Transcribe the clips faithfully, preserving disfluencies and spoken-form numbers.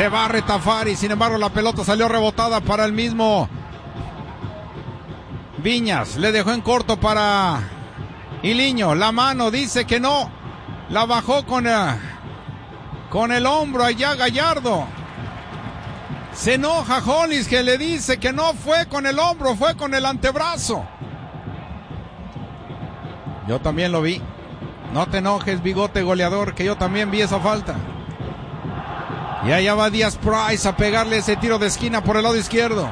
Se va a retafar y sin embargo la pelota salió rebotada para el mismo Viñas. Le dejó en corto para Iliño. La mano dice que no. La bajó con, uh, con el hombro allá Gallardo. Se enoja Hollins, que le dice que no fue con el hombro, fue con el antebrazo. Yo también lo vi. No te enojes, bigote goleador, que yo también vi esa falta. Y allá va Díaz Price a pegarle ese tiro de esquina por el lado izquierdo.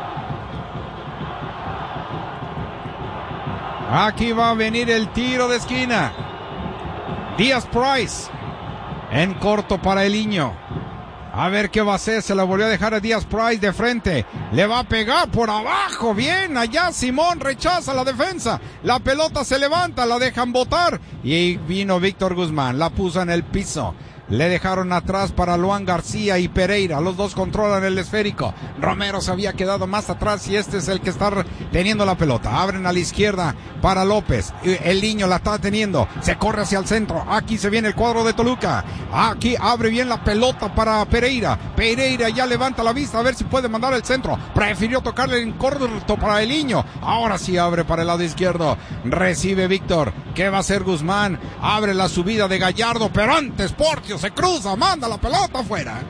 Aquí va a venir el tiro de esquina. Díaz Price en corto para Iliño. A ver qué va a hacer. Se la volvió a dejar a Díaz Price de frente. Le va a pegar por abajo. Bien, allá Simón rechaza la defensa. La pelota se levanta, la dejan botar. Y vino Víctor Guzmán. La puso en el piso. Le dejaron atrás para Luan García y Pereira. Los dos controlan el esférico. Romero se había quedado más atrás y este es el que está teniendo la pelota. Abren a la izquierda para López. El niño la está teniendo. Se corre hacia el centro. Aquí se viene el cuadro de Toluca. Aquí abre bien la pelota para Pereira. Pereira ya levanta la vista a ver si puede mandar el centro. Prefirió tocarle en corto para el niño. Ahora sí abre para el lado izquierdo. Recibe Víctor. ¿Qué va a hacer Guzmán? Abre la subida de Gallardo, pero antes Portio se cruza, manda la pelota afuera.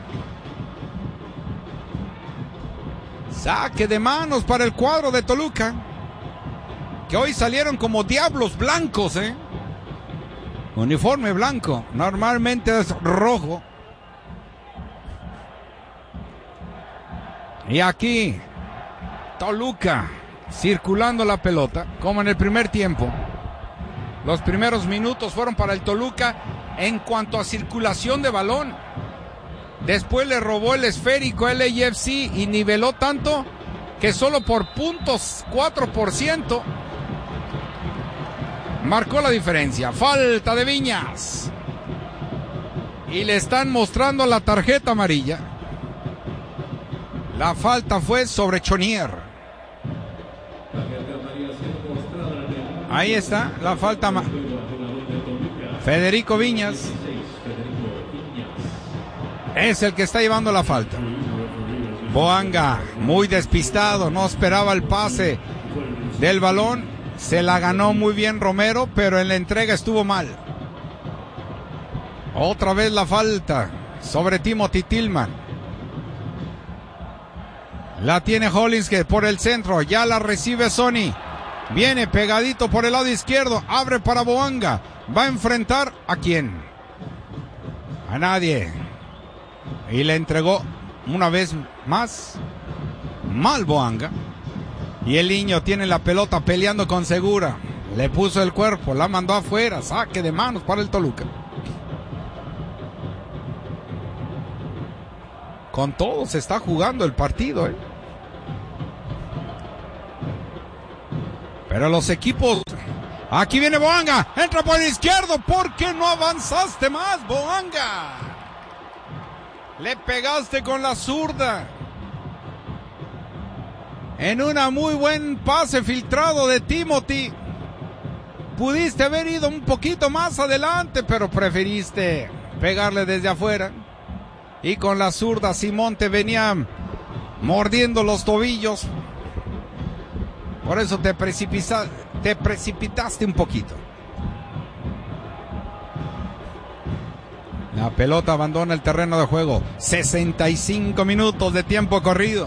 Saque de manos para el cuadro de Toluca, que hoy salieron como diablos blancos, ¿eh? Uniforme blanco, normalmente es rojo. Y aquí Toluca circulando la pelota, como en el primer tiempo. Los primeros minutos fueron para el Toluca en cuanto a circulación de balón. Después le robó el esférico a L A F C y niveló tanto que solo por puntos cuatro por ciento marcó la diferencia. Falta de Viñas. Y le están mostrando la tarjeta amarilla. La falta fue sobre Chonier. Ahí está la falta. Ma- Federico Viñas es el que está llevando la falta. Boanga, muy despistado, no esperaba el pase del balón. Se la ganó muy bien Romero, pero en la entrega estuvo mal. Otra vez la falta sobre Timothy Tillman. La tiene Hollins, que por el centro, ya la recibe Sony. Viene pegadito por el lado izquierdo, abre para Boanga. Va a enfrentar ¿a quién? A nadie. Y le entregó una vez más mal Boanga. Y el niño tiene la pelota peleando con Segura. Le puso el cuerpo, la mandó afuera. Saque de manos para el Toluca. Con todo se está jugando el partido, ¿eh? Pero los equipos... Aquí viene Boanga. Entra por el izquierdo. ¿Por qué no avanzaste más, Boanga? Le pegaste con la zurda. En una muy buen pase filtrado de Timothy. Pudiste haber ido un poquito más adelante, pero preferiste pegarle desde afuera. Y con la zurda Simón te venía mordiendo los tobillos. Por eso te precipitaste, te precipitaste un poquito. La pelota abandona el terreno de juego. sesenta y cinco minutos de tiempo corrido.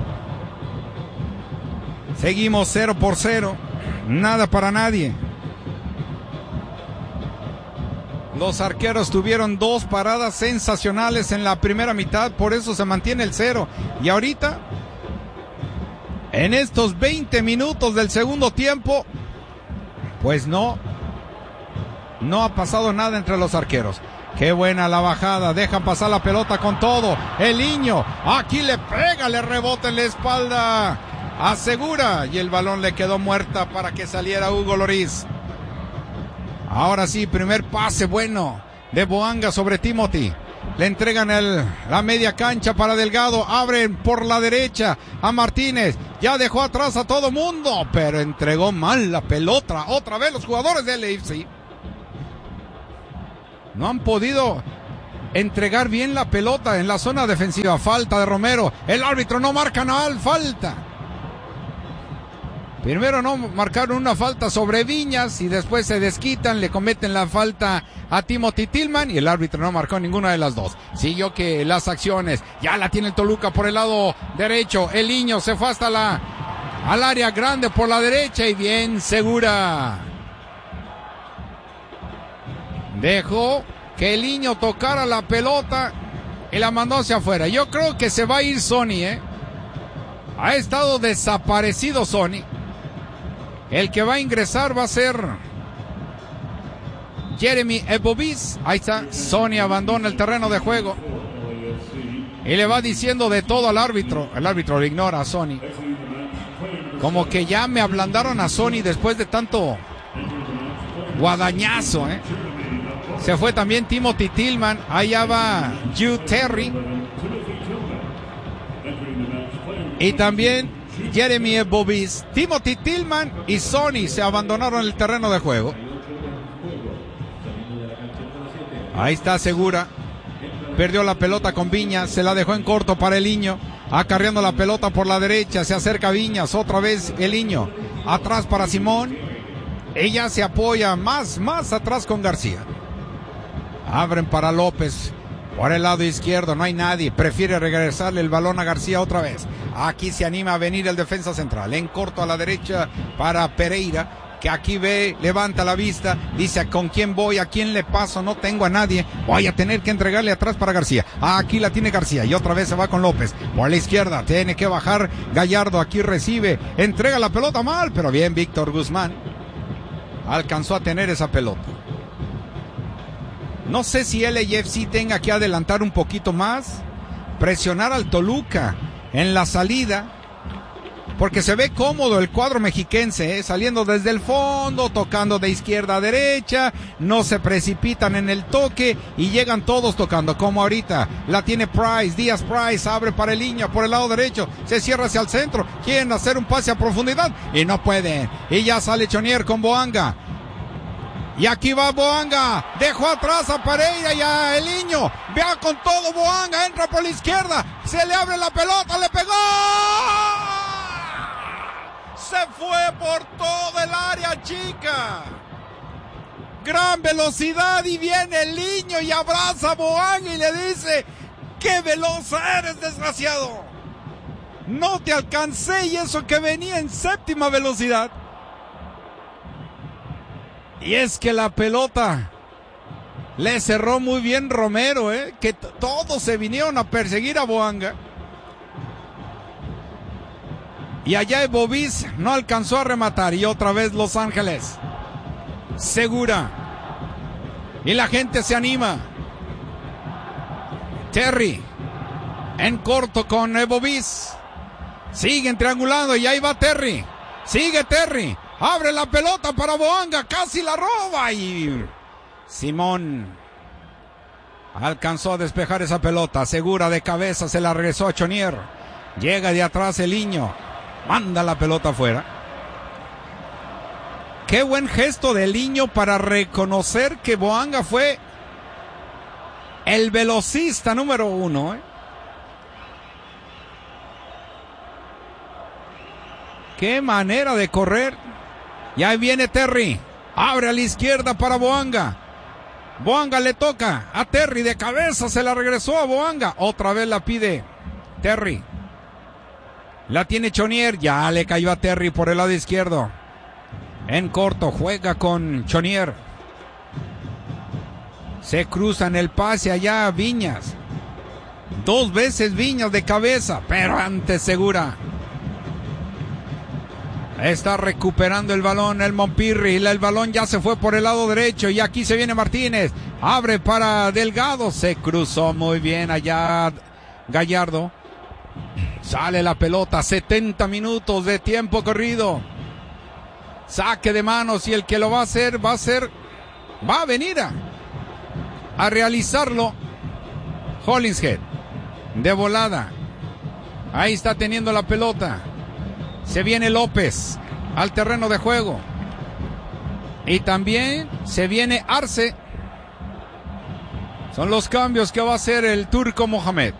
Seguimos cero por cero. Nada para nadie. Los arqueros tuvieron dos paradas sensacionales en la primera mitad. Por eso se mantiene el cero. Y ahorita... en estos veinte minutos del segundo tiempo, pues no, no ha pasado nada entre los arqueros. Qué buena la bajada, dejan pasar la pelota con todo. El niño, aquí le pega, le rebota en la espalda, asegura, y el balón le quedó muerta para que saliera Hugo Lloris. Ahora sí, primer pase bueno de Boanga sobre Timothy. Le entregan el, la media cancha para Delgado. Abren por la derecha a Martínez. Ya dejó atrás a todo mundo, pero entregó mal la pelota. Otra vez los jugadores del L A F C no han podido entregar bien la pelota en la zona defensiva. Falta de Romero. El árbitro no marca nada, falta. Primero no marcaron una falta sobre Viñas y después se desquitan, le cometen la falta a Timothy Tillman y el árbitro no marcó ninguna de las dos. Siguió que las acciones, ya la tiene el Toluca por el lado derecho. El Niño se fue hasta la al área grande por la derecha y bien Segura. Dejó que el Niño tocara la pelota y la mandó hacia afuera. Yo creo que se va a ir Sonny, ¿eh? Ha estado desaparecido Sonny. El que va a ingresar va a ser Jeremy Ebobis. Ahí está, Sonny abandona el terreno de juego y le va diciendo de todo al árbitro. El árbitro lo ignora a Sonny. Como que ya me ablandaron a Sonny después de tanto guadañazo, ¿eh? Se fue también Timothy Tillman. Allá va Hugh Terry. Y también Jeremy Ebobis. Timothy Tillman y Sonny se abandonaron el terreno de juego. Ahí está Segura. Perdió la pelota con Viñas. Se la dejó en corto para el Niño. Acarreando la pelota por la derecha. Se acerca Viñas. Otra vez el Niño. Atrás para Simón. Ella se apoya más, más atrás con García. Abren para López. Por el lado izquierdo no hay nadie. Prefiere regresarle el balón a García otra vez. Aquí se anima a venir el defensa central. En corto a la derecha para Pereira, que aquí ve, levanta la vista. Dice: ¿con quién voy? ¿A quién le paso? No tengo a nadie. Voy a tener que entregarle atrás para García. Aquí la tiene García. Y otra vez se va con López. Por la izquierda tiene que bajar Gallardo. Aquí recibe. Entrega la pelota mal. Pero bien Víctor Guzmán. Alcanzó a tener esa pelota. No sé si L A F C tenga que adelantar un poquito más, presionar al Toluca en la salida, porque se ve cómodo el cuadro mexiquense, ¿eh? Saliendo desde el fondo, tocando de izquierda a derecha, no se precipitan en el toque y llegan todos tocando, como ahorita. La tiene Price, Díaz Price, abre para el Niño por el lado derecho, se cierra hacia el centro, quieren hacer un pase a profundidad y no pueden, y ya sale Chonier con Boanga. Y aquí va Boanga, dejó atrás a Pereira y a el Niño, vea con todo Boanga, entra por la izquierda, se le abre la pelota, le pegó, se fue por todo el área chica, gran velocidad y viene el Niño y abraza a Boanga y le dice: ¡qué veloz eres, desgraciado! No te alcancé y eso que venía en séptima velocidad. Y es que la pelota le cerró muy bien Romero, ¿eh? Que t- todos se vinieron a perseguir a Boanga. Y allá Ebobis no alcanzó a rematar. Y otra vez Los Ángeles. Segura. Y la gente se anima. Terry. En corto con Ebobis. Siguen triangulando y ahí va Terry. Sigue Terry. Abre la pelota para Boanga, casi la roba y Simón alcanzó a despejar esa pelota. Segura de cabeza, se la regresó a Chonier. Llega de atrás el Niño, manda la pelota afuera. Qué buen gesto del Niño para reconocer que Boanga fue el velocista número uno, ¿eh? Qué manera de correr. Y ahí viene Terry. Abre a la izquierda para Boanga. Boanga le toca a Terry de cabeza. Se la regresó a Boanga. Otra vez la pide Terry. La tiene Chonier. Ya le cayó a Terry por el lado izquierdo. En corto juega con Chonier. Se cruza en el pase allá Viñas. Dos veces Viñas de cabeza. Pero antes Segura. Está recuperando el balón el Montpirri. El balón ya se fue por el lado derecho. Y aquí se viene Martínez. Abre para Delgado. Se cruzó muy bien allá Gallardo. Sale la pelota. setenta minutos de tiempo corrido. Saque de manos. Y el que lo va a hacer, va a ser... Va a venir a, a realizarlo Hollingshead. De volada. Ahí está teniendo la pelota. Se viene López al terreno de juego. Y también se viene Arce. Son los cambios que va a hacer el turco Mohamed.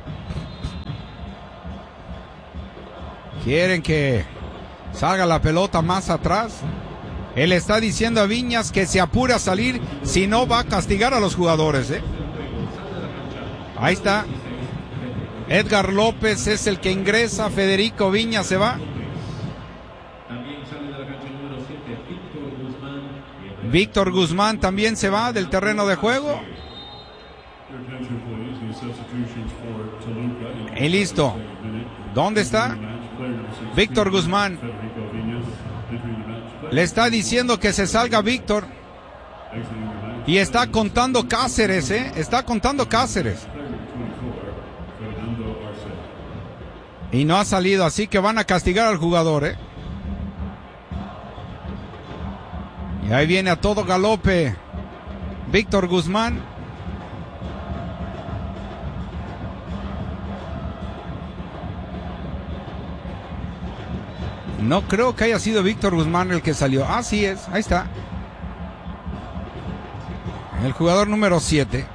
Quieren que salga la pelota más atrás. Él está diciendo a Viñas que se apure a salir, si no va a castigar a los jugadores, ¿eh? Ahí está. Edgar López es el que ingresa, Federico Viñas se va. Víctor Guzmán también se va del terreno de juego. Y listo. ¿Dónde está? Víctor Guzmán. Le está diciendo que se salga Víctor. Y está contando Cáceres, ¿eh? Está contando Cáceres. Y no ha salido, así que van a castigar al jugador, ¿eh? Y ahí viene a todo galope Víctor Guzmán. No creo que haya sido Víctor Guzmán el que salió. Ah, sí es, ahí está. El jugador número siete.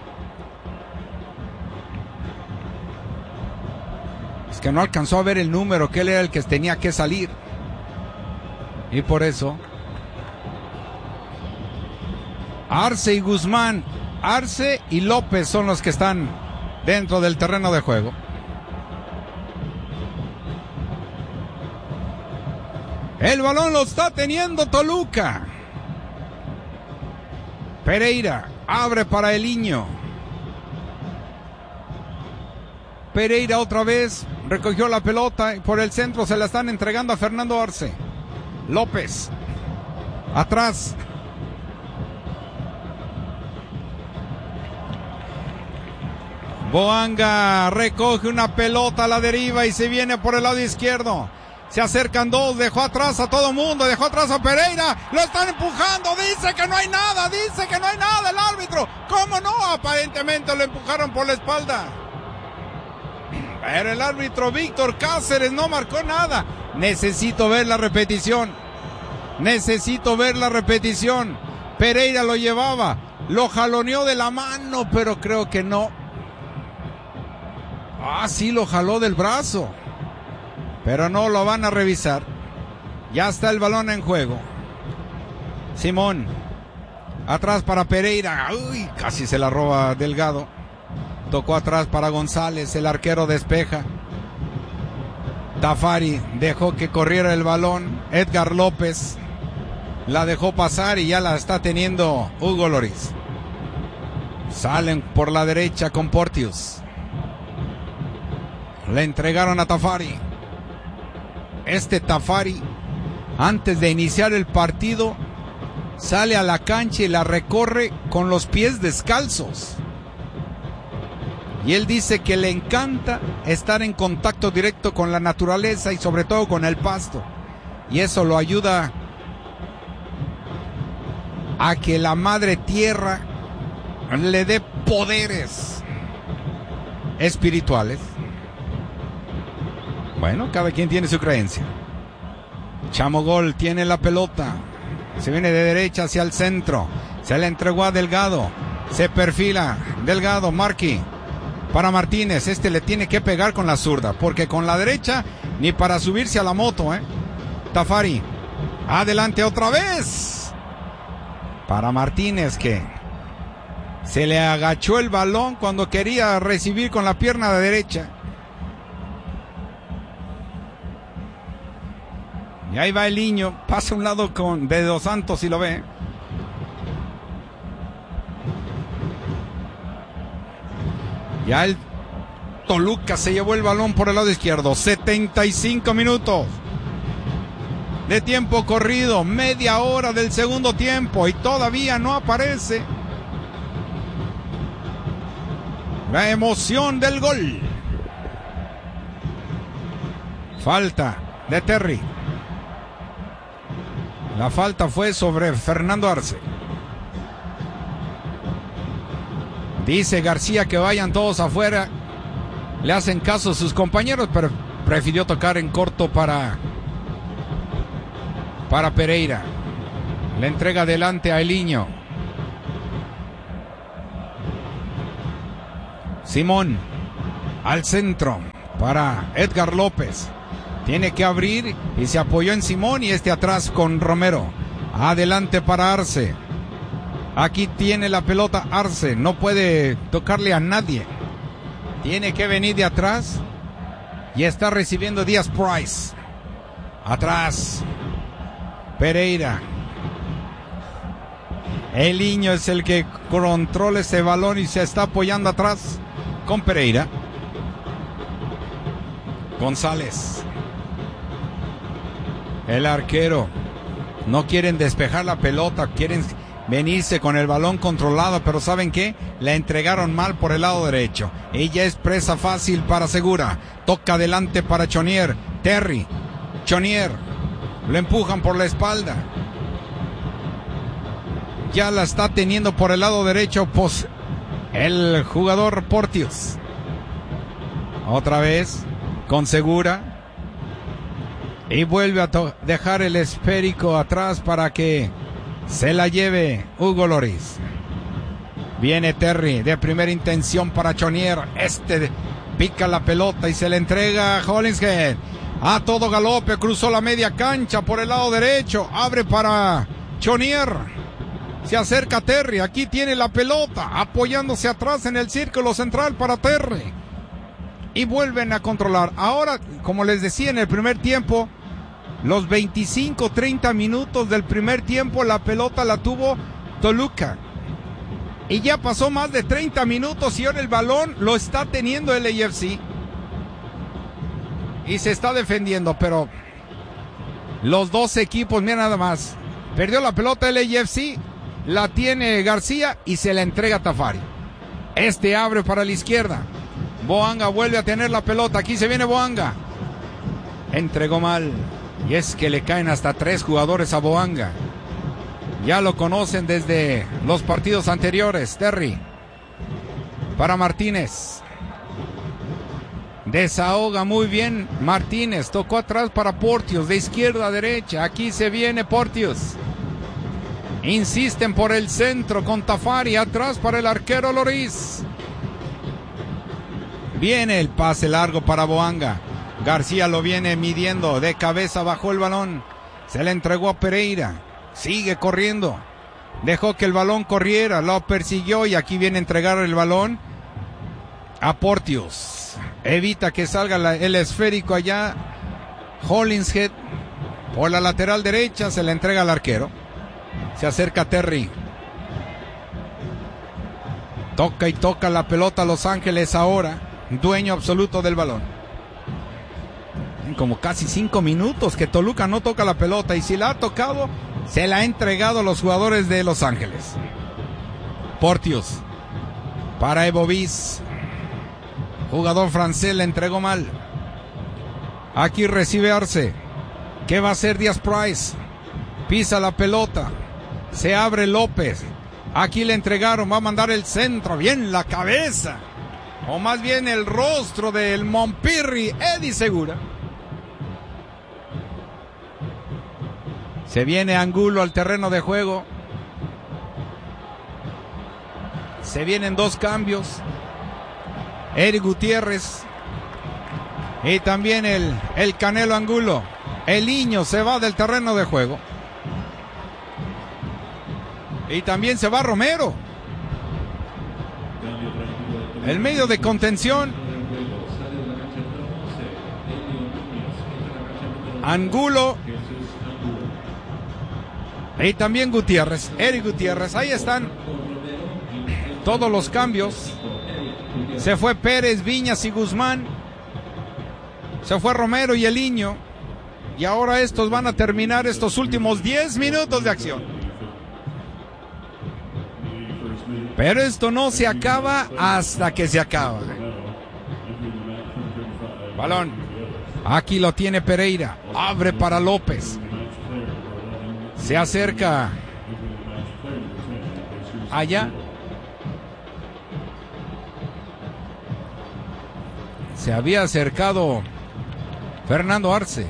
Es que no alcanzó a ver el número, que él era el que tenía que salir. Y por eso... Arce y Guzmán, Arce y López son los que están dentro del terreno de juego. El balón lo está teniendo Toluca. Pereira abre para Eliño. Pereira otra vez recogió la pelota y por el centro se la están entregando a Fernando Arce. López atrás. Boanga recoge una pelota a la deriva y se viene por el lado izquierdo. Se acercan dos, dejó atrás a todo mundo, dejó atrás a Pereira, lo están empujando, dice que no hay nada, dice que no hay nada el árbitro. ¿Cómo no? Aparentemente lo empujaron por la espalda. Pero el árbitro Víctor Cáceres no marcó nada. Necesito ver la repetición. Necesito ver la repetición. Pereira lo llevaba, lo jaloneó de la mano, pero creo que no. Ah, sí, lo jaló del brazo. Pero no lo van a revisar. Ya está el balón en juego. Simón. Atrás para Pereira. Uy, casi se la roba Delgado. Tocó atrás para González. El arquero despeja. Tafari dejó que corriera el balón. Edgar López la dejó pasar y ya la está teniendo Hugo Lloris. Salen por la derecha con Porteous. Le entregaron a Tafari. Este Tafari, antes de iniciar el partido, sale a la cancha y la recorre con los pies descalzos. Y él dice que le encanta estar en contacto directo con la naturaleza y sobre todo con el pasto. Y eso lo ayuda a que la madre tierra le dé poderes espirituales. Bueno, cada quien tiene su creencia. Chamogol tiene la pelota. Se viene de derecha hacia el centro. Se le entregó a Delgado. Se perfila Delgado, Marqui. Para Martínez, este le tiene que pegar con la zurda, porque con la derecha ni para subirse a la moto, ¿eh? Tafari. Adelante otra vez. Para Martínez, que se le agachó el balón cuando quería recibir con la pierna de derecha. Y ahí va Eliño, pasa a un lado con de Dos Santos y lo ve. Ya el Toluca se llevó el balón por el lado izquierdo. setenta y cinco minutos de tiempo corrido, media hora del segundo tiempo y todavía no aparece la emoción del gol. Falta de Terry. La falta fue sobre Fernando Arce. Dice García que vayan todos afuera. Le hacen caso a sus compañeros, pero prefirió tocar en corto para, para Pereira. Le entrega adelante a Eliño. Simón al centro para Edgar López. Tiene que abrir y se apoyó en Simón y este atrás con Romero. Adelante para Arce. Aquí tiene la pelota Arce. No puede tocarle a nadie. Tiene que venir de atrás. Y está recibiendo Díaz Price. Atrás. Pereira. El niño es el que controla ese balón y se está apoyando atrás con Pereira. González. El arquero. No quieren despejar la pelota, quieren venirse con el balón controlado, pero ¿saben qué? La entregaron mal por el lado derecho. Ella es presa fácil para Segura. Toca adelante para Chonier. Terry. Chonier. Lo empujan por la espalda. Ya la está teniendo por el lado derecho pues, el jugador Portius. Otra vez con Segura. Y vuelve a dejar el esférico atrás para que se la lleve Hugo Lloris. Viene Terry de primera intención para Chonier. Este pica la pelota y se le entrega a Hollingshead. A todo galope, cruzó la media cancha por el lado derecho. Abre para Chonier. Se acerca Terry. Aquí tiene la pelota. Apoyándose atrás en el círculo central para Terry. Y vuelven a controlar. Ahora, como les decía en el primer tiempo, los veinticinco treinta minutos del primer tiempo, la pelota la tuvo Toluca. Y ya pasó más de treinta minutos y ahora el balón lo está teniendo el A F C. Y se está defendiendo, pero los dos equipos, mira nada más. Perdió la pelota el A F C, la tiene García y se la entrega a Tafari. Este abre para la izquierda. Boanga vuelve a tener la pelota. Aquí se viene Boanga. Entregó mal. Y es que le caen hasta tres jugadores a Boanga. Ya lo conocen desde los partidos anteriores. Terry. Para Martínez. Desahoga muy bien Martínez. Tocó atrás para Portius. De izquierda a derecha. Aquí se viene Portius. Insisten por el centro con Tafari. Atrás para el arquero Lloris. Viene el pase largo para Boanga. García lo viene midiendo. De cabeza bajó el balón. Se le entregó a Pereira. Sigue corriendo. Dejó que el balón corriera. Lo persiguió y aquí viene a entregar el balón a Portius. Evita que salga la, el esférico allá. Hollingshead por la lateral derecha. Se le entrega al arquero. Se acerca Terry. Toca y toca la pelota a Los Ángeles ahora. Dueño absoluto del balón. En como casi cinco minutos que Toluca no toca la pelota. Y si la ha tocado, se la ha entregado a los jugadores de Los Ángeles. Portius. Para Ebovis. Jugador francés le entregó mal. Aquí recibe Arce. ¿Qué va a hacer Díaz Price? Pisa la pelota. Se abre López. Aquí le entregaron. Va a mandar el centro. Bien la cabeza. O más bien el rostro del Montpirri, Eddie Segura. Se viene Angulo al terreno de juego. Se vienen dos cambios. Eric Gutiérrez. Y también el, el Canelo Angulo. El niño se va del terreno de juego. Y también se va Romero. El medio de contención. Angulo. Y también Gutiérrez. Eric Gutiérrez. Ahí están todos los cambios. Se fue Pérez, Viñas y Guzmán. Se fue Romero y el niño. Y ahora estos van a terminar estos últimos diez minutos de acción. Pero esto no se acaba hasta que se acaba. Balón. Aquí lo tiene Pereira. Abre para López. Se acerca allá. Se había acercado Fernando Arce.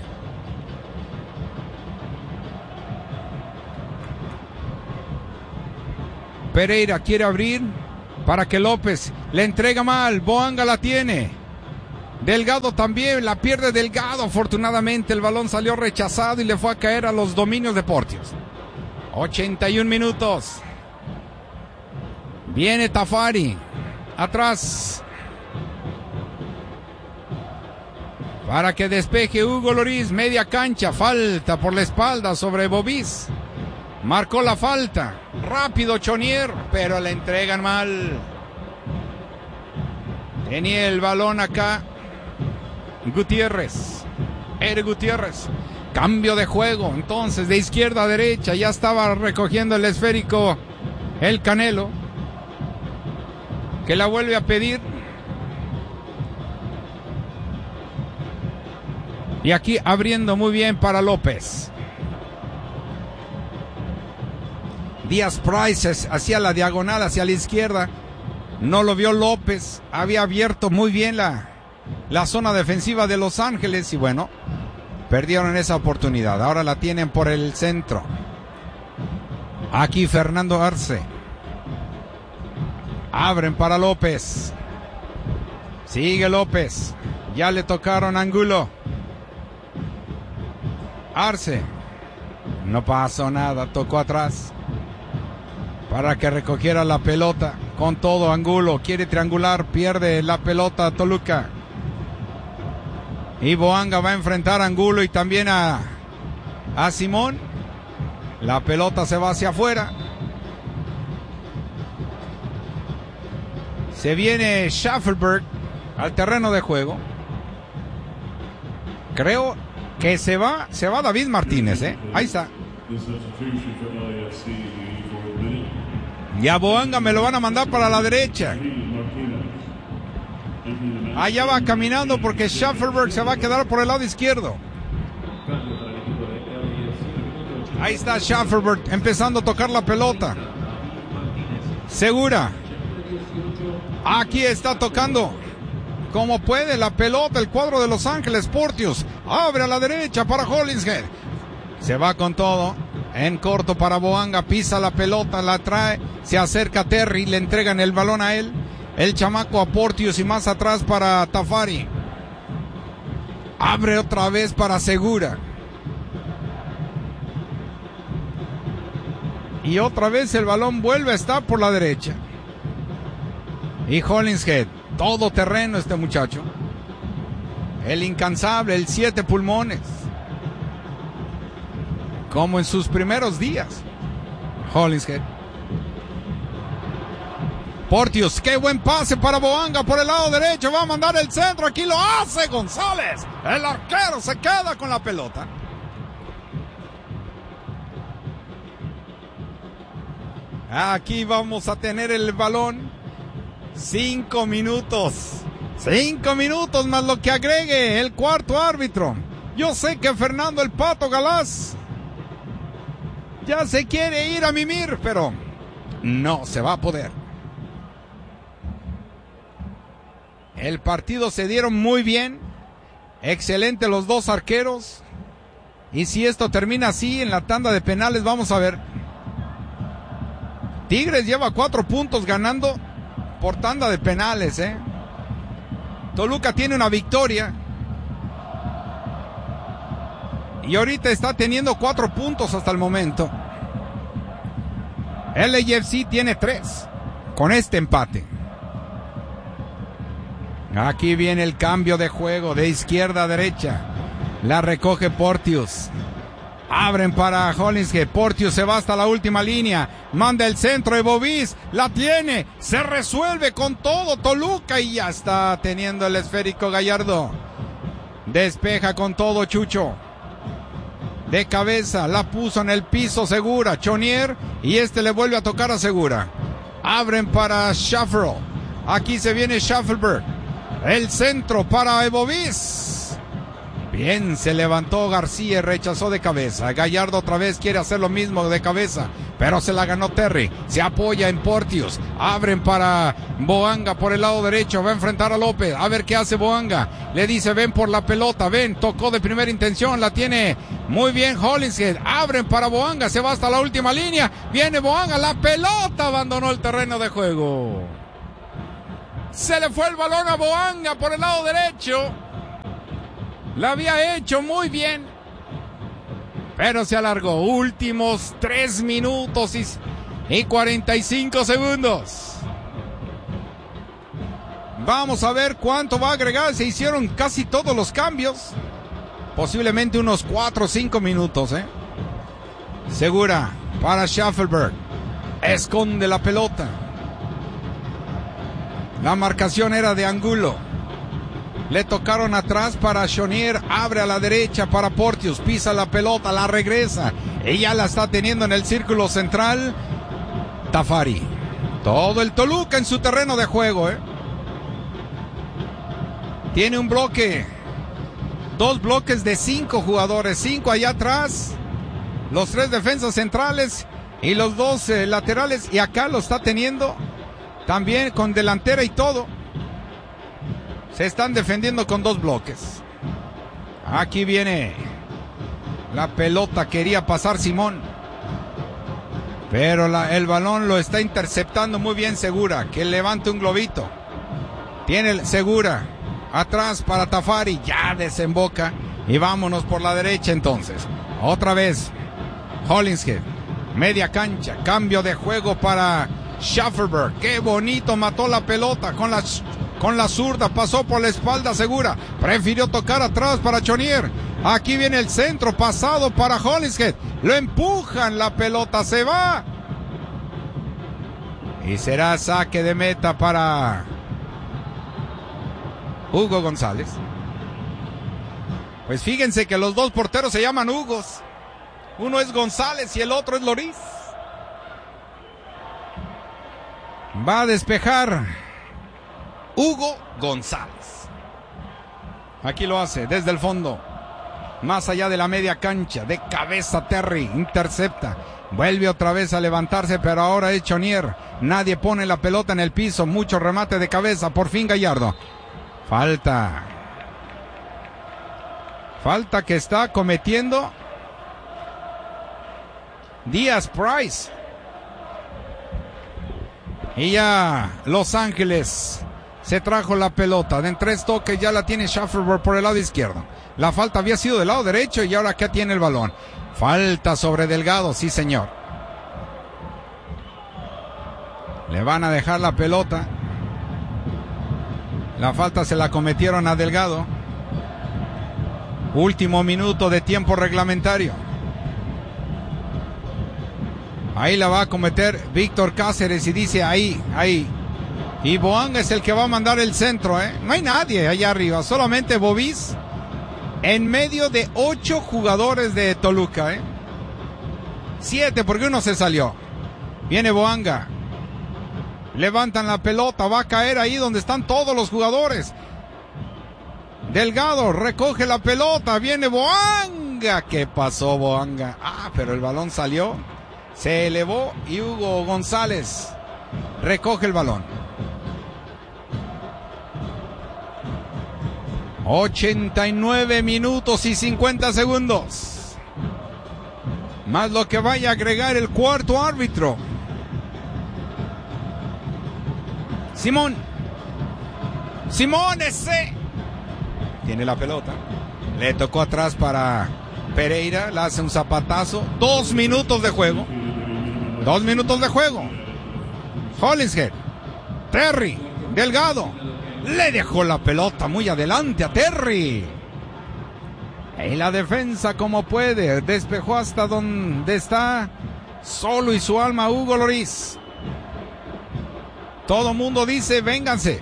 Pereira quiere abrir. para que López le entrega mal. Boanga la tiene. Delgado también, la pierde Delgado. Afortunadamente el balón salió rechazado y le fue a caer a los dominios de Porteous. ochenta y un minutos. Viene Tafari. Atrás. Para que despeje Hugo Lloris. Media cancha. Falta por la espalda sobre Bobis. Marcó la falta. Rápido Chonier. Pero le entregan mal. Tenía el balón acá Gutiérrez. Eric Gutiérrez. Cambio de juego. Entonces de izquierda a derecha. Ya estaba recogiendo el esférico el Canelo. Que la vuelve a pedir. Y aquí abriendo muy bien para López. Díaz Price hacia la diagonal, hacia la izquierda. No lo vio López. Había abierto muy bien la, la zona defensiva de Los Ángeles. Y bueno, perdieron esa oportunidad. Ahora la tienen por el centro. Aquí Fernando Arce. Abren para López. Sigue López. Ya le tocaron a Angulo. Arce. No pasó nada. Tocó atrás. Para que recogiera la pelota. Con todo Angulo. Quiere triangular. Pierde la pelota Toluca. Y Boanga va a enfrentar a Angulo y también a, a Simón. La pelota se va hacia afuera. Se viene Schaffelberg al terreno de juego. Creo que se va, se va David Martínez, ¿eh? Ahí está. Y a Boanga me lo van a mandar para la derecha. Allá va caminando porque Schaffelberg se va a quedar por el lado izquierdo. Ahí está Schaffelberg empezando a tocar la pelota. Segura. Aquí está tocando como puede la pelota el cuadro de Los Ángeles. Porteous abre a la derecha para Hollingshead. Se va con todo. En corto para Boanga. Pisa la pelota, la trae. Se acerca Terry. Le entregan el balón a él. El chamaco a Porteous y más atrás para Tafari. Abre otra vez para Segura. Y otra vez el balón vuelve a estar por la derecha. Y Hollingshead, todo terreno este muchacho. El incansable, el siete pulmones. Como en sus primeros días. Hollingshead. Porteous, qué buen pase para Boanga por el lado derecho. Va a mandar el centro, aquí lo hace González. El arquero se queda con la pelota. Aquí vamos a tener el balón. Cinco minutos. Cinco minutos más lo que agregue el cuarto árbitro. Yo sé que Fernando el Pato Galás ya se quiere ir a mimir, pero no se va a poder. El partido se dieron muy bien. Excelente los dos arqueros. Y si esto termina así en la tanda de penales, vamos a ver. Tigres lleva cuatro puntos ganando por tanda de penales, ¿eh? Toluca tiene una victoria. Y ahorita está teniendo cuatro puntos hasta el momento. L A F C tiene tres con este empate. Aquí viene el cambio de juego de izquierda a derecha. La recoge Porteous. Abren para Hollingshead. Porteous se va hasta la última línea. Manda el centro de Bobis. La tiene. Se resuelve con todo Toluca. Y ya está teniendo el esférico Gallardo. Despeja con todo Chucho. De cabeza. La puso en el piso Segura. Chonier. Y este le vuelve a tocar a Segura. Abren para Schafferl. Aquí se viene Schaffelberg. El centro para Bobis. Bien, se levantó García y rechazó de cabeza. Gallardo otra vez quiere hacer lo mismo de cabeza, pero se la ganó Terry. Se apoya en Porteous. Abren para Boanga por el lado derecho. Va a enfrentar a López. A ver qué hace Boanga. Le dice, ven por la pelota, ven. Tocó de primera intención. La tiene muy bien Hollingshead. Abren para Boanga. Se va hasta la última línea. Viene Boanga. La pelota abandonó el terreno de juego. Se le fue el balón a Boanga por el lado derecho. La había hecho muy bien, pero se alargó. Últimos tres minutos y, y cuarenta y cinco segundos. Vamos a ver cuánto va a agregar. Se hicieron casi todos los cambios. Posiblemente unos cuatro o cinco minutos, ¿eh? Segura para Schaffelberg. Esconde la pelota. La marcación era de Angulo. Le tocaron atrás para Chonier. Abre a la derecha para Porteous. Pisa la pelota, la regresa. Ella la está teniendo en el círculo central. Tafari. Todo el Toluca en su terreno de juego, ¿eh? Tiene un bloque. Dos bloques de cinco jugadores. Cinco allá atrás. Los tres defensas centrales y los dos eh, laterales. Y acá lo está teniendo también con delantera y todo. Se están defendiendo con dos bloques. Aquí viene la pelota. Quería pasar Simón, pero la, el balón lo está interceptando muy bien Segura. Que levante un globito. Tiene Segura. Atrás para Tafari. Ya desemboca. Y vámonos por la derecha entonces. Otra vez. Hollingshead. Media cancha. Cambio de juego para Schaffelberg. Qué bonito mató la pelota con la, con la zurda. Pasó por la espalda Segura. Prefirió tocar atrás para Chonier. Aquí viene el centro pasado para Hollingshead. Lo empujan. La pelota se va. Y será saque de meta para Hugo González. Pues fíjense que los dos porteros se llaman Hugos. Uno es González y el otro es Loris. Va a despejar Hugo González. Aquí lo hace desde el fondo. Más allá de la media cancha. De cabeza Terry. Intercepta. Vuelve otra vez a levantarse, pero ahora es Chonier. Nadie pone la pelota en el piso. Mucho remate de cabeza. Por fin Gallardo. Falta. Falta que está cometiendo Díaz Price. Y ya Los Ángeles se trajo la pelota. De en tres toques ya la tiene Schaffelberg por el lado izquierdo. La falta había sido del lado derecho y ahora acá tiene el balón. Falta sobre Delgado, sí señor. Le van a dejar la pelota. La falta se la cometieron a Delgado. Último minuto de tiempo reglamentario. Ahí la va a cometer Víctor Cáceres y dice ahí, ahí. Y Boanga es el que va a mandar el centro, ¿eh? No hay nadie allá arriba, solamente Bobis en medio de ocho jugadores de Toluca, ¿eh? Siete porque uno se salió. Viene Boanga. Levantan la pelota, va a caer ahí donde están todos los jugadores. Delgado recoge la pelota, viene Boanga. ¿Qué pasó, Boanga? Ah, pero el balón salió, se elevó y Hugo González recoge el balón. ochenta y nueve minutos y cincuenta segundos. Más lo que vaya a agregar el cuarto árbitro. Simón. Simón ese. Tiene la pelota. Le tocó atrás para Pereira. Le hace un zapatazo. Dos minutos de juego. Dos minutos de juego. Hollingshead. Terry. Delgado. Le dejó la pelota muy adelante a Terry. Y la defensa como puede. Despejó hasta donde está. Solo y su alma Hugo Loris. Todo mundo dice, vénganse.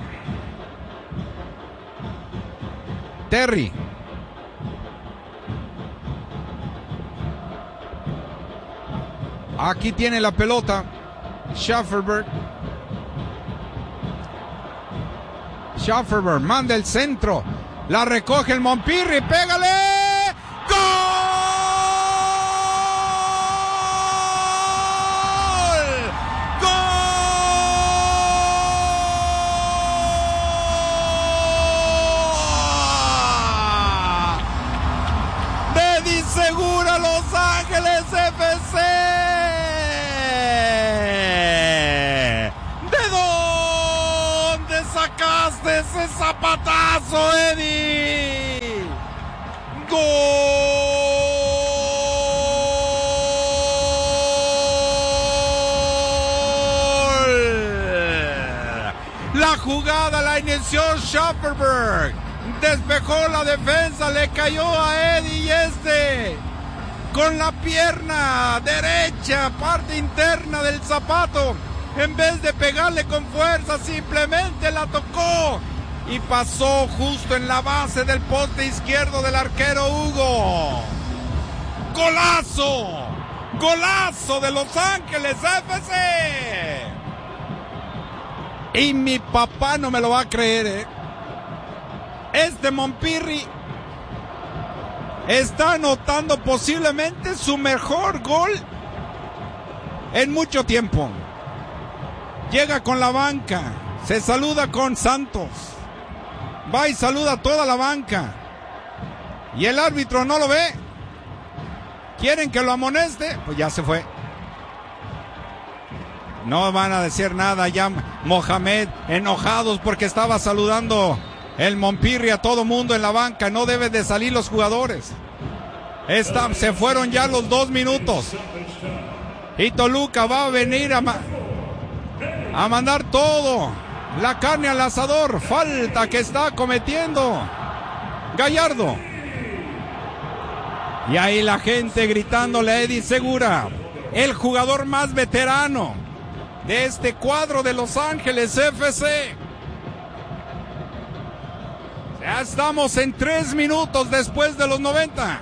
Terry. Aquí tiene la pelota. Schaffelberg. Schaffelberg manda el centro. La recoge el Montpirri. ¡Pégale! ¡Gol! Segura Los Ángeles F C. ¿De dónde saca ese zapatazo, Eddie. ¡Gol! La jugada la inició Schafferberg. Despejó la defensa, le cayó a Eddie y este, con la pierna derecha, parte interna del zapato, en vez de pegarle con fuerza, simplemente la tocó y pasó justo en la base del poste izquierdo del arquero Hugo. ¡Golazo! ¡Golazo de Los Ángeles F C! Y mi papá no me lo va a creer, ¿eh? Este Montpirri está anotando posiblemente su mejor gol en mucho tiempo. Llega con la banca, se saluda con Santos, va y saluda a toda la banca y el árbitro no lo ve. ¿Quieren que lo amoneste? Pues ya se fue. No van a decir nada ya. Mohamed, enojados porque estaba saludando el Montpirri a todo mundo en la banca. No deben de salir los jugadores. Esta, se fueron ya los dos minutos y Toluca va a venir a, ma a mandar todo, la carne al asador. Falta que está cometiendo Gallardo. Y ahí la gente gritándole a Eddie Segura, el jugador más veterano de este cuadro de Los Ángeles F C. Ya estamos en tres minutos después de los noventa.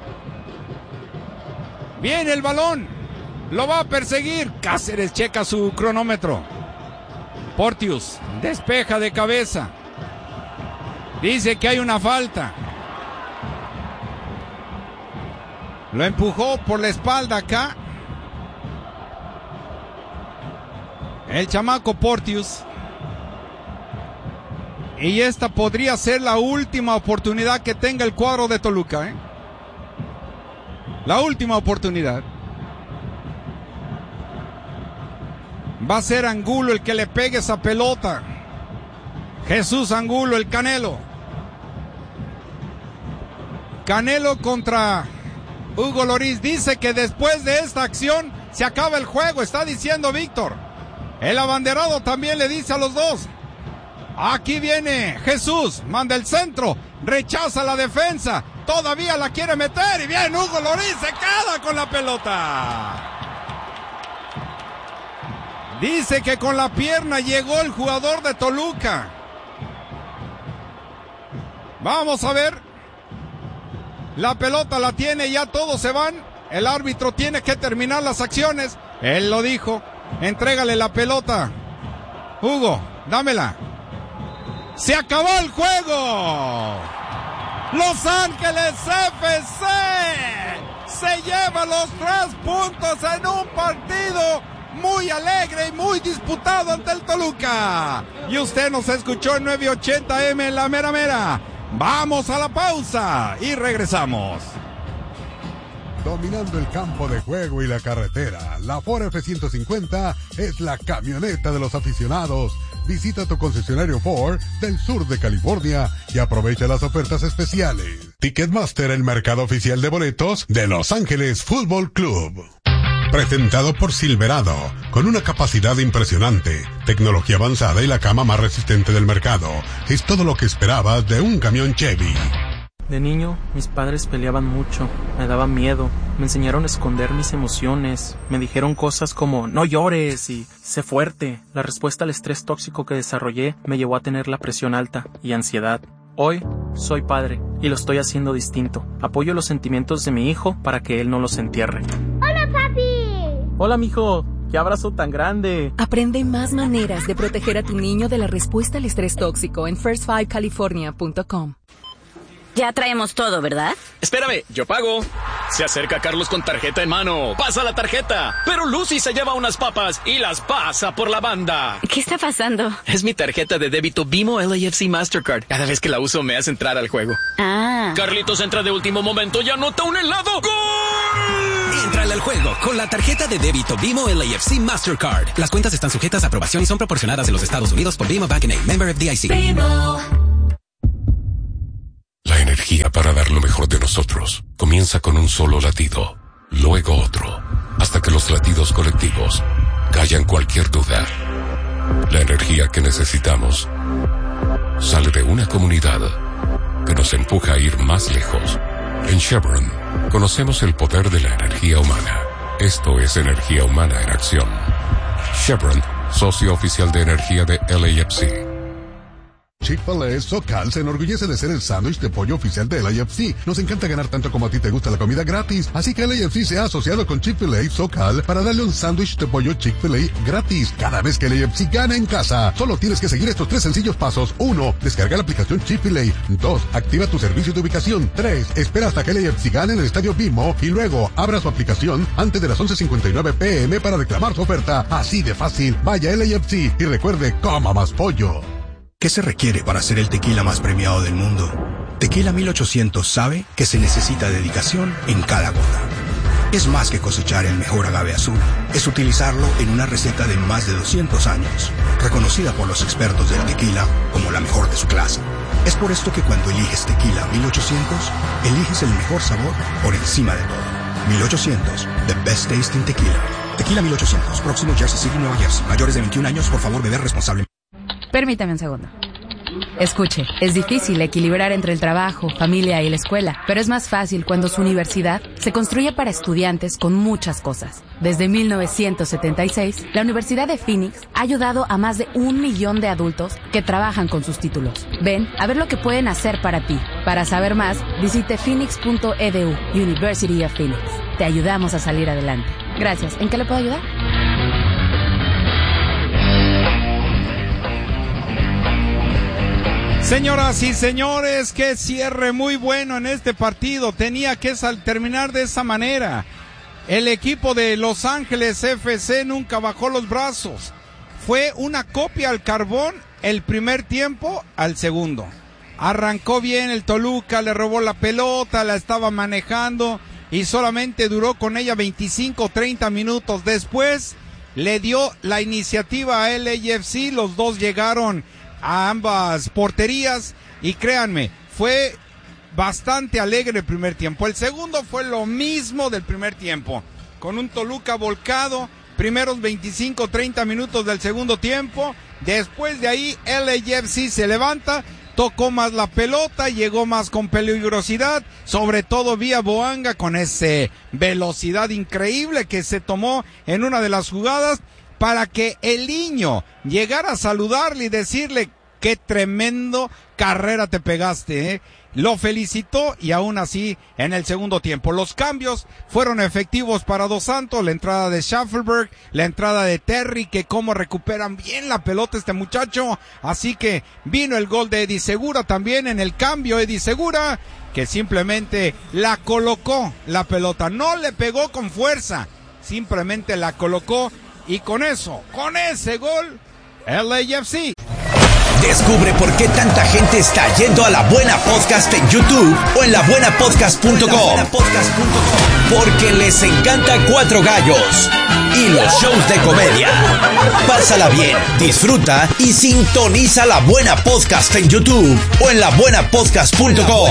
Viene el balón, lo va a perseguir. Cáceres checa su cronómetro. Porteous despeja de cabeza. Dice que hay una falta. Lo empujó por la espalda acá el chamaco Porteous. Y esta podría ser la última oportunidad que tenga el cuadro de Toluca, ¿eh? La última oportunidad. Va a ser Angulo el que le pegue esa pelota. Jesús Angulo, el Canelo. Canelo contra Hugo Lloris. Dice que después de esta acción se acaba el juego, está diciendo Víctor. El abanderado también le dice a los dos. Aquí viene Jesús, manda el centro, rechaza la defensa, todavía la quiere meter y bien Hugo Lloris se queda con la pelota. Dice que con la pierna llegó el jugador de Toluca. Vamos a ver. La pelota la tiene, ya todos se van. El árbitro tiene que terminar las acciones. Él lo dijo. Entrégale la pelota. Hugo, dámela. ¡Se acabó el juego! Los Ángeles F C se lleva los tres puntos en un partido muy alegre y muy disputado ante el Toluca. Y usted nos escuchó en nueve ochenta M en la mera mera. Vamos a la pausa y regresamos. Dominando el campo de juego y la carretera, la Ford F ciento cincuenta es la camioneta de los aficionados. Visita tu concesionario Ford del sur de California y aprovecha las ofertas especiales. Ticketmaster, el mercado oficial de boletos de Los Ángeles Fútbol Club. Presentado por Silverado, con una capacidad impresionante, tecnología avanzada y la cama más resistente del mercado. Es todo lo que esperabas de un camión Chevy. De niño, mis padres peleaban mucho, me daba miedo, me enseñaron a esconder mis emociones, me dijeron cosas como no llores y sé fuerte. La respuesta al estrés tóxico que desarrollé me llevó a tener la presión alta y ansiedad. Hoy soy padre y lo estoy haciendo distinto. Apoyo los sentimientos de mi hijo para que él no los entierre. ¡Hola, papi! Hola, mijo. ¡Qué abrazo tan grande! Aprende más maneras de proteger a tu niño de la respuesta al estrés tóxico en first five california punto com. Ya traemos todo, ¿verdad? Espérame, yo pago. Se acerca Carlos con tarjeta en mano. Pasa la tarjeta. Pero Lucy se lleva unas papas y las pasa por la banda. ¿Qué está pasando? Es mi tarjeta de débito BMO L A F C Mastercard. Cada vez que la uso me hace entrar al juego. Ah. Carlitos entra de último momento y anota un helado. ¡Gol! Entra Entrale al juego con la tarjeta de débito BMO L A F C Mastercard. Las cuentas están sujetas a aprobación y son proporcionadas en los Estados Unidos por B M O Bank N A, member F D I C. La energía para dar lo mejor de nosotros comienza con un solo latido, luego otro, hasta que los latidos colectivos callan cualquier duda. La energía que necesitamos sale de una comunidad que nos empuja a ir más lejos. En Chevron conocemos el poder de la energía humana. Esto es energía humana en acción. Chevron, socio oficial de energía de L A F C. Chick-fil-A SoCal se enorgullece de ser el sándwich de pollo oficial de L A F C. Nos encanta ganar tanto como a ti te gusta la comida gratis. Así que L A F C se ha asociado con Chick-fil-A SoCal para darle un sándwich de pollo Chick-fil-A gratis cada vez que L A F C gana en casa. Solo tienes que seguir estos tres sencillos pasos. uno. Descarga la aplicación Chick-fil-A. dos. Activa tu servicio de ubicación. tres. Espera hasta que L A F C gane en el estadio B M O y luego abra su aplicación antes de las once cincuenta y nueve pe eme para reclamar su oferta. Así de fácil. Vaya a L A F C y recuerde, coma más pollo. ¿Qué se requiere para ser el tequila más premiado del mundo? Tequila mil ochocientos sabe que se necesita dedicación en cada gota. Es más que cosechar el mejor agave azul. Es utilizarlo en una receta de más de doscientos años, reconocida por los expertos del tequila como la mejor de su clase. Es por esto que cuando eliges Tequila mil ochocientos, eliges el mejor sabor por encima de todo. mil ochocientos, the best tasting tequila. Tequila mil ochocientos, próximo Jersey City, Nueva Jersey. Mayores de veintiún años, por favor, beber responsablemente. Permítame un segundo. Escuche, es difícil equilibrar entre el trabajo, familia y la escuela, pero es más fácil cuando su universidad se construye para estudiantes con muchas cosas. Desde mil novecientos setenta y seis, la Universidad de Phoenix ha ayudado a más de un millón de adultos que trabajan con sus títulos. Ven a ver lo que pueden hacer para ti. Para saber más, visite phoenix punto e d u, University of Phoenix. Te ayudamos a salir adelante. Gracias. ¿En qué le puedo ayudar? Señoras y señores, qué cierre muy bueno en este partido. Tenía que sal- terminar de esa manera. El equipo de Los Ángeles F C nunca bajó los brazos. Fue una copia al carbón el primer tiempo al segundo. Arrancó bien el Toluca, le robó la pelota, la estaba manejando y solamente duró con ella veinticinco, treinta minutos. Después le dio la iniciativa a L A F C, los dos llegaron a ambas porterías y créanme, fue bastante alegre el primer tiempo. El segundo fue lo mismo del primer tiempo, con un Toluca volcado, primeros veinticinco, treinta minutos del segundo tiempo. Después de ahí L A F C se levanta, tocó más la pelota, llegó más con peligrosidad, sobre todo vía Boanga con esa velocidad increíble que se tomó en una de las jugadas, para que el niño llegara a saludarle y decirle qué tremendo carrera te pegaste, ¿eh? Lo felicitó y aún así en el segundo tiempo los cambios fueron efectivos para Dos Santos, la entrada de Schaffelberg, la entrada de Terry, que cómo recuperan bien la pelota este muchacho, así que vino el gol de Eddie Segura también en el cambio. Eddie Segura que simplemente la colocó la pelota, no le pegó con fuerza, simplemente la colocó. Y con eso, con ese gol, L A F C. Descubre por qué tanta gente está yendo a La Buena Podcast en YouTube o en la buena podcast punto com. Porque les encanta Cuatro Gallos y los shows de comedia. Pásala bien, disfruta y sintoniza La Buena Podcast en YouTube o en la buena podcast punto com.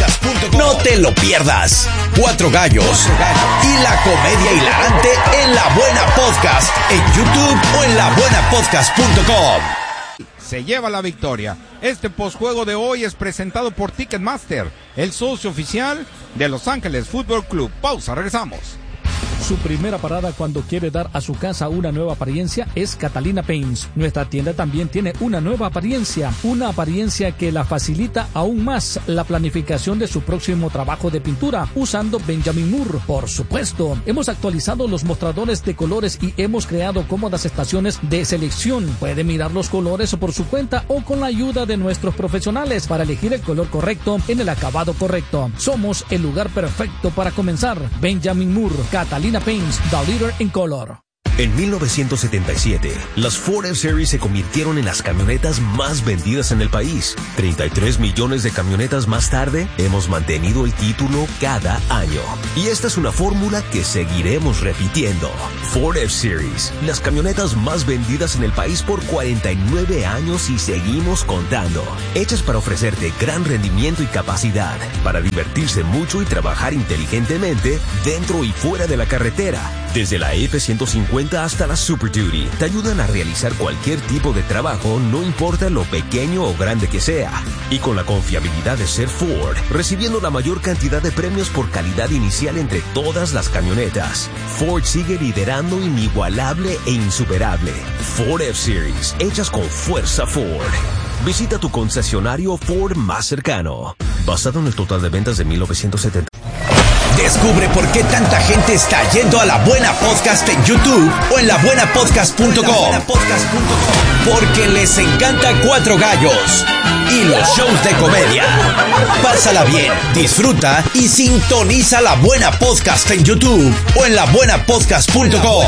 No te lo pierdas. Cuatro Gallos y la comedia hilarante en La Buena Podcast en YouTube o en la buena podcast punto com. Se lleva la victoria. Este postjuego de hoy es presentado por Ticketmaster, el socio oficial de Los Ángeles Fútbol Club. Pausa, regresamos. Su primera parada cuando quiere dar a su casa una nueva apariencia es Catalina Paints. Nuestra tienda también tiene una nueva apariencia, una apariencia que la facilita aún más la planificación de su próximo trabajo de pintura usando Benjamin Moore. Por supuesto, hemos actualizado los mostradores de colores y hemos creado cómodas estaciones de selección. Puede mirar los colores por su cuenta o con la ayuda de nuestros profesionales para elegir el color correcto en el acabado correcto. Somos el lugar perfecto para comenzar. Benjamin Moore, Catalina Paints, the leader in color. En mil novecientos setenta y siete, las Ford F-Series se convirtieron en las camionetas más vendidas en el país. treinta y tres millones de camionetas más tarde, hemos mantenido el título cada año. Y esta es una fórmula que seguiremos repitiendo. Ford F-Series, las camionetas más vendidas en el país por cuarenta y nueve años y seguimos contando. Hechas para ofrecerte gran rendimiento y capacidad, para divertirse mucho y trabajar inteligentemente dentro y fuera de la carretera. Desde la F ciento cincuenta hasta la Super Duty, te ayudan a realizar cualquier tipo de trabajo, no importa lo pequeño o grande que sea. Y con la confiabilidad de ser Ford, recibiendo la mayor cantidad de premios por calidad inicial entre todas las camionetas, Ford sigue liderando inigualable e insuperable. Ford F-Series, hechas con fuerza Ford. Visita tu concesionario Ford más cercano. Basado en el total de ventas de mil novecientos setenta. Descubre por qué tanta gente está yendo a La Buena Podcast en YouTube o en la buena podcast punto com. Porque les encanta Cuatro Gallos y los shows de comedia. Pásala bien, disfruta y sintoniza La Buena Podcast en YouTube o en la buena podcast punto com.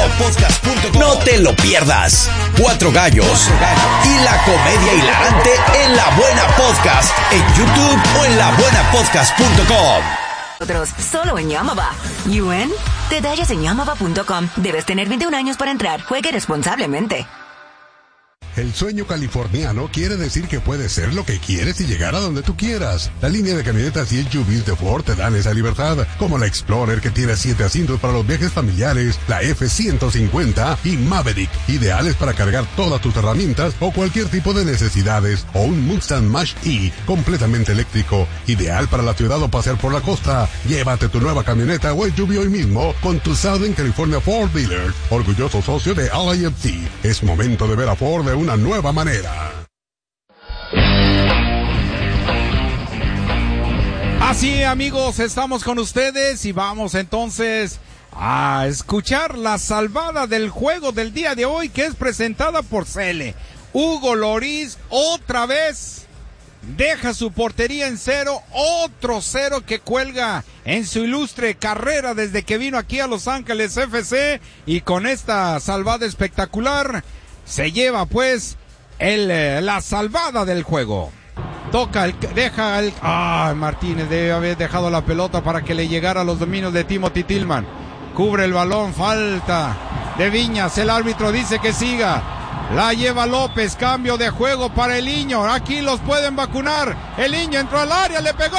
No te lo pierdas. Cuatro Gallos y la comedia hilarante en La Buena Podcast en YouTube o en la buena podcast punto com. Otros, solo en Yamaba. ¿You in? Detalles en yamaba punto com. Debes tener veintiún años para entrar. Juegue responsablemente. El sueño californiano quiere decir que puedes ser lo que quieres y llegar a donde tú quieras. La línea de camionetas y S U Vs de Ford te dan esa libertad, como la Explorer que tiene siete asientos para los viajes familiares, la F ciento cincuenta y Maverick, ideales para cargar todas tus herramientas o cualquier tipo de necesidades, o un Mustang Mach-E completamente eléctrico, ideal para la ciudad o pasear por la costa. Llévate tu nueva camioneta o S U V hoy mismo con tu Southern California Ford Dealer, orgulloso socio de L A F C. Es momento de ver a Ford de una nueva manera. Así, amigos, estamos con ustedes y vamos entonces a escuchar la salvada del juego del día de hoy, que es presentada por Cele. Hugo Lloris otra vez deja su portería en cero, otro cero que cuelga en su ilustre carrera desde que vino aquí a Los Ángeles F C, y con esta salvada espectacular se lleva pues el, la salvada del juego. Toca, el, deja el... Ah, Martínez debe haber dejado la pelota para que le llegara a los dominios de Timothy Tillman. Cubre el balón, falta de Viñas, el árbitro dice que siga. La lleva López, cambio de juego para el Niño. Aquí los pueden vacunar. El Niño entró al área, le pegó.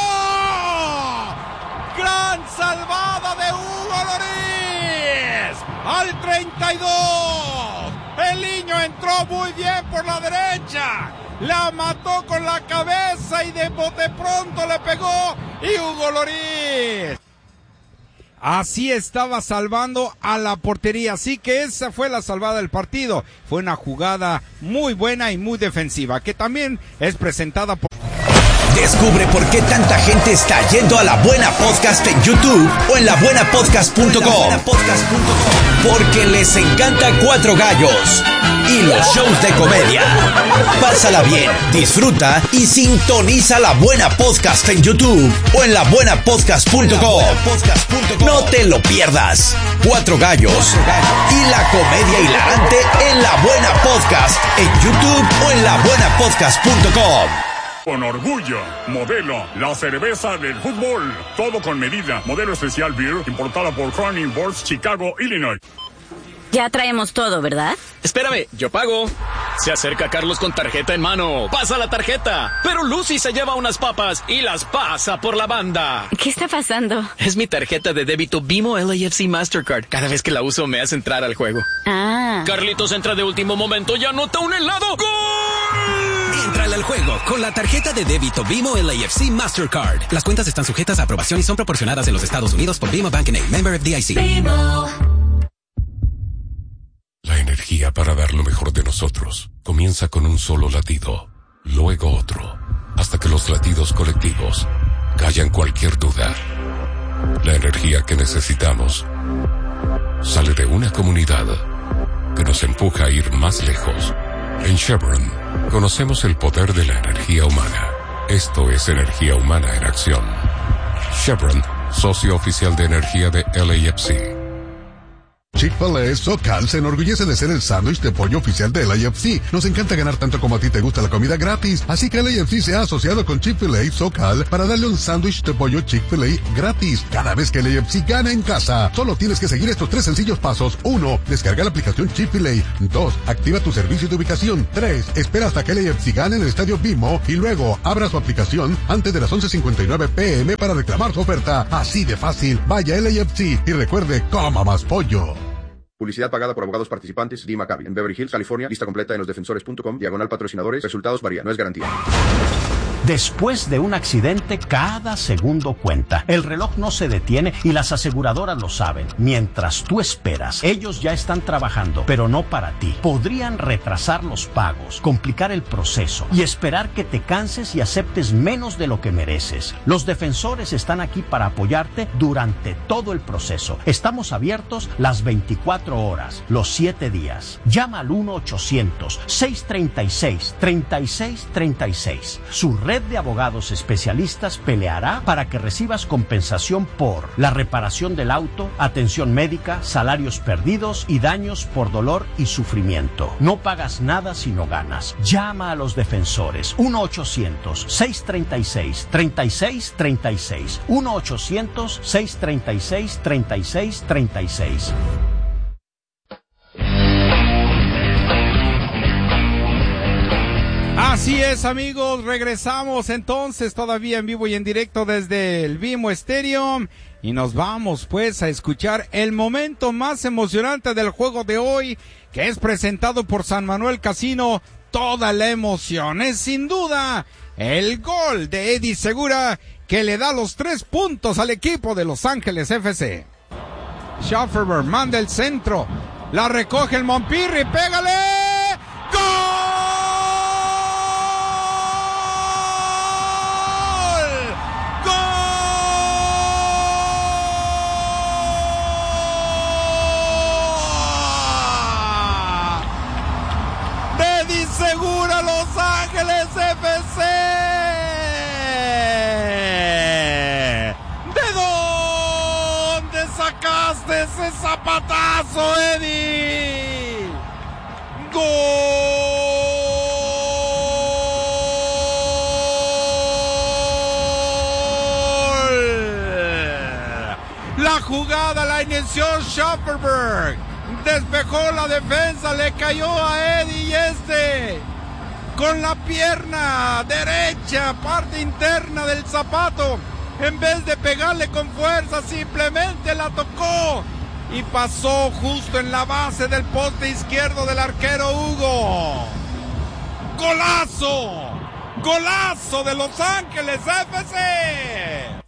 Gran salvada de Hugo Lloris al treinta y dos. El Niño entró muy bien por la derecha, la mató con la cabeza y de bote pronto le pegó, y Hugo Lloris así estaba salvando a la portería. Así que esa fue la salvada del partido. Fue una jugada muy buena y muy defensiva, que también es presentada por... Descubre por qué tanta gente está yendo a La Buena Podcast en YouTube o en la buena podcast punto com. Porque les encanta Cuatro Gallos y los shows de comedia. Pásala bien, disfruta y sintoniza La Buena Podcast en YouTube o en la buena podcast punto com. No te lo pierdas. Cuatro Gallos y la comedia hilarante en La Buena Podcast en YouTube o en la buena podcast punto com. Con orgullo, Modelo, la cerveza del fútbol. Todo con medida. Modelo Especial Beer, importada por Crown Imports, Chicago, Illinois. Ya traemos todo, ¿verdad? Espérame, yo pago. Se acerca Carlos con tarjeta en mano. Pasa la tarjeta. Pero Lucy se lleva unas papas y las pasa por la banda. ¿Qué está pasando? Es mi tarjeta de débito Bimo L A F C Mastercard. Cada vez que la uso me hace entrar al juego. Ah. Carlitos entra de último momento y anota un helado. ¡Gol! Entrale al juego con la tarjeta de débito Bimo L A F C Mastercard. Las cuentas están sujetas a aprobación y son proporcionadas en los Estados Unidos por Bimo Bank N A, member F D I C. Bimo. La energía para dar lo mejor de nosotros comienza con un solo latido, luego otro, hasta que los latidos colectivos callan cualquier duda. La energía que necesitamos sale de una comunidad que nos empuja a ir más lejos. En Chevron conocemos el poder de la energía humana. Esto es energía humana en acción. Chevron, socio oficial de energía de L A F C. Chick-fil-A SoCal se enorgullece de ser el sándwich de pollo oficial del A F C. Nos encanta ganar tanto como a ti te gusta la comida gratis, así que el A F C se ha asociado con Chick-fil-A SoCal para darle un sándwich de pollo Chick-fil-A gratis cada vez que el A F C gana en casa. Solo tienes que seguir estos tres sencillos pasos. Uno, descarga la aplicación Chick-fil-A. Dos, activa tu servicio de ubicación. Tres, espera hasta que el A F C gane en el estadio BMO y luego abra su aplicación antes de las once cincuenta y nueve pe eme para reclamar su oferta. Así de fácil. Vaya el A F C y recuerde, coma más pollo. Publicidad pagada por abogados participantes. Lee Maccabi. En Beverly Hills, California. Lista completa en los defensores punto com. Diagonal patrocinadores. Resultados varían. No es garantía. Después de un accidente, cada segundo cuenta. El reloj no se detiene y las aseguradoras lo saben. Mientras tú esperas, ellos ya están trabajando, pero no para ti. Podrían retrasar los pagos, complicar el proceso y esperar que te canses y aceptes menos de lo que mereces. Los defensores están aquí para apoyarte durante todo el proceso. Estamos abiertos las veinticuatro horas, los siete días. Llama al uno ochocientos, seiscientos treinta y seis, treinta y seis treinta y seis. Su red de abogados especialistas peleará para que recibas compensación por la reparación del auto, atención médica, salarios perdidos y daños por dolor y sufrimiento. No pagas nada si no ganas. Llama a los defensores. uno ochocientos, seiscientos treinta y seis, treinta y seis treinta y seis. uno ochocientos, seiscientos treinta y seis, treinta y seis treinta y seis. Así es, amigos, regresamos entonces todavía en vivo y en directo desde el BMO Stadium y nos vamos pues a escuchar el momento más emocionante del juego de hoy, que es presentado por San Manuel Casino. Toda la emoción es sin duda el gol de Eddie Segura, que le da los tres puntos al equipo de Los Ángeles F C. Schafferberg manda el centro, la recoge el Montpirri, pégale, ¡gol! Segura Los Ángeles F C. ¿De dónde sacaste ese zapatazo, Eddie? ¡Gol! La jugada la inició Schafferberg. Despejó la defensa, le cayó a Eddie y este con la pierna derecha, parte interna del zapato, en vez de pegarle con fuerza, simplemente la tocó y pasó justo en la base del poste izquierdo del arquero Hugo. ¡Golazo! ¡Golazo de Los Ángeles F C!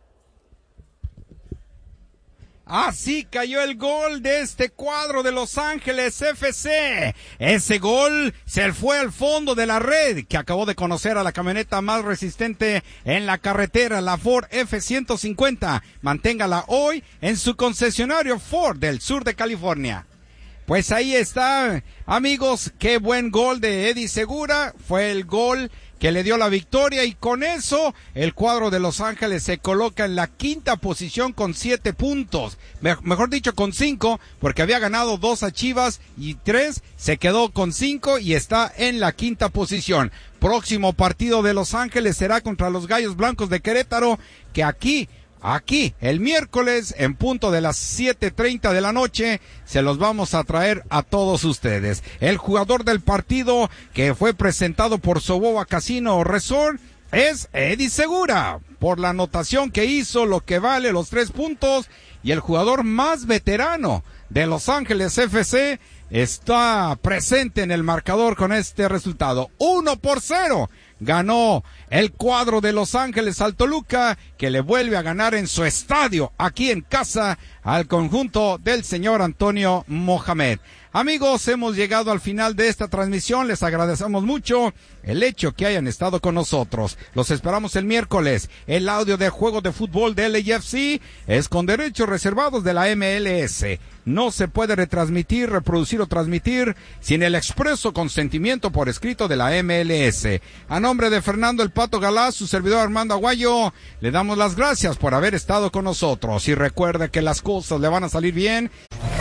Así cayó el gol de este cuadro de Los Ángeles F C. Ese gol se fue al fondo de la red, que acabó de conocer a la camioneta más resistente en la carretera, la Ford F ciento cincuenta. Manténgala hoy en su concesionario Ford del sur de California. Pues ahí está, amigos, qué buen gol de Eddie Segura. Fue el gol que le dio la victoria y con eso el cuadro de Los Ángeles se coloca en la quinta posición con siete puntos. Me- mejor dicho, con cinco, porque había ganado dos a Chivas y tres, se quedó con cinco y está en la quinta posición. Próximo partido de Los Ángeles será contra los Gallos Blancos de Querétaro, que aquí... Aquí, el miércoles, en punto de las siete treinta de la noche, se los vamos a traer a todos ustedes. El jugador del partido, que fue presentado por Soboa Casino Resort, es Eddie Segura, por la anotación que hizo, lo que vale los tres puntos, y el jugador más veterano de Los Ángeles F C está presente en el marcador con este resultado. Uno por cero. Ganó el cuadro de Los Ángeles al Toluca, que le vuelve a ganar en su estadio, aquí en casa, al conjunto del señor Antonio Mohamed. Amigos, hemos llegado al final de esta transmisión. Les agradecemos mucho el hecho que hayan estado con nosotros. Los esperamos el miércoles. El audio de juego de fútbol de L A F C es con derechos reservados de la M L S. No se puede retransmitir, reproducir o transmitir sin el expreso consentimiento por escrito de la M L S. A nombre de Fernando El Pato Galás, su servidor Armando Aguayo, le damos las gracias por haber estado con nosotros. Y recuerde que las cosas le van a salir bien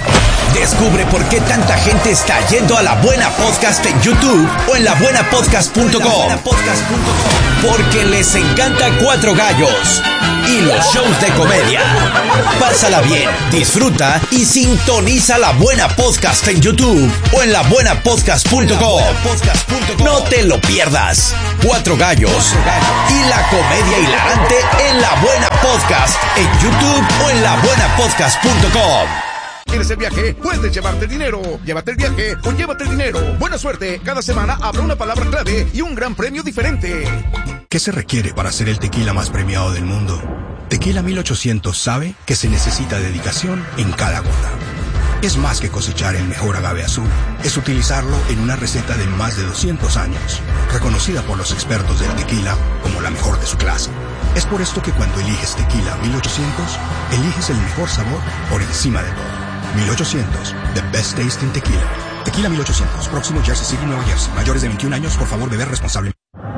Descubre por qué tanta gente está yendo a La Buena Podcast en YouTube o en la buena podcast punto com. Porque les encanta Cuatro Gallos y los shows de comedia. Pásala bien, disfruta y sintoniza La Buena Podcast en YouTube o en la buena podcast punto com. No te lo pierdas. Cuatro Gallos y la comedia hilarante en La Buena Podcast en YouTube o en la buena podcast punto com. ¿Quieres el viaje? Puedes llevarte dinero. Llévate el viaje o llévate el dinero. Buena suerte. Cada semana habrá una palabra clave y un gran premio diferente. ¿Qué se requiere para ser el tequila más premiado del mundo? Tequila mil ochocientos sabe que se necesita dedicación en cada gota. Es más que cosechar el mejor agave azul. Es utilizarlo en una receta de más de doscientos años, reconocida por los expertos del tequila como la mejor de su clase. Es por esto que cuando eliges Tequila mil ochocientos, eliges el mejor sabor por encima de todo. mil ochocientos, the best taste in tequila. Tequila mil ochocientos, próximo Jersey City, Nueva Jersey. Mayores de veintiún años, por favor, beber responsablemente.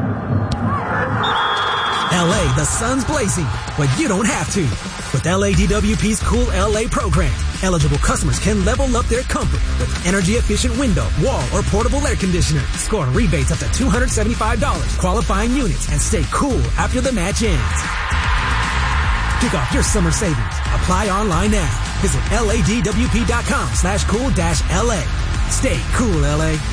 L A, the sun's blazing, but you don't have to. With L A D W P's Cool L A program, eligible customers can level up their comfort with energy-efficient window, wall, or portable air conditioner. Score rebates up to two hundred seventy-five dollars, qualifying units, and stay cool after the match ends. Kick off your summer savings. Apply online now. Visit ladwp.com slash cool dash LA. Stay cool, L A.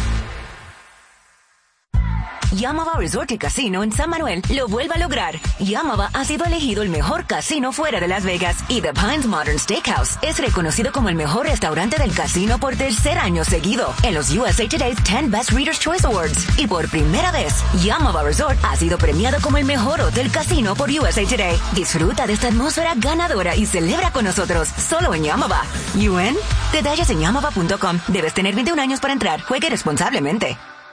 Yamava Resort y Casino en San Manuel lo vuelve a lograr. Yamava ha sido elegido el mejor casino fuera de Las Vegas y The Pines Modern Steakhouse es reconocido como el mejor restaurante del casino por tercer año seguido en los U S A Today's ten Best Readers' Choice Awards. Y por primera vez, Yamava Resort ha sido premiado como el mejor hotel casino por U S A Today. Disfruta de esta atmósfera ganadora y celebra con nosotros solo en Yamava. ¿U N? Detalles en yamava punto com. Debes tener veintiún años para entrar. Juegue responsablemente.